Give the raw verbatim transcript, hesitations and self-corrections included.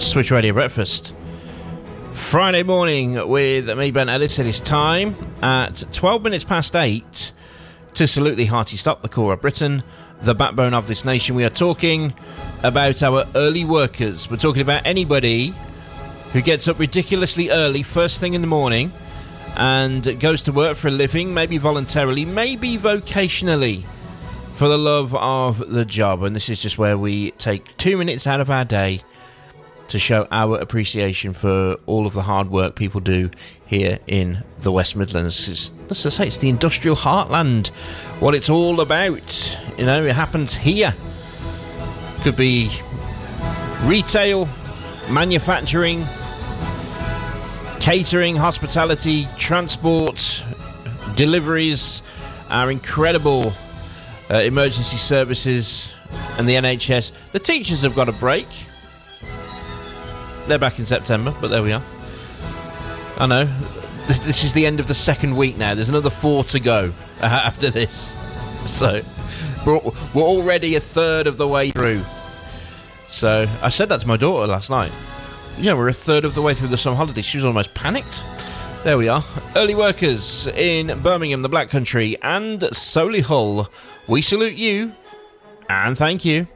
Switch Radio Breakfast. Friday morning with me, Ben Ellis. It is time at twelve minutes past eight to salute the hearty stop, the core of Britain, the backbone of this nation. We are talking about our early workers. We're talking about anybody who gets up ridiculously early, first thing in the morning, and goes to work for a living, maybe voluntarily, maybe vocationally, for the love of the job. And this is just where we take two minutes out of our day to show our appreciation for all of the hard work people do here in the West Midlands. It's, let's just say it's the industrial heartland, what it's all about. You know, it happens here. Could be retail, manufacturing, catering, hospitality, transport, deliveries, our incredible uh, emergency services, and the N H S. The teachers have got a break. They're back in September, but there we are. I know. This is the end of the second week now. There's another four to go after this. So, we're, we're already a third of the way through. So, I said that to my daughter last night. Yeah, we're a third of the way through the summer holidays. She was almost panicked. There we are. Early workers in Birmingham, the Black Country, and Solihull. We salute you, and thank you.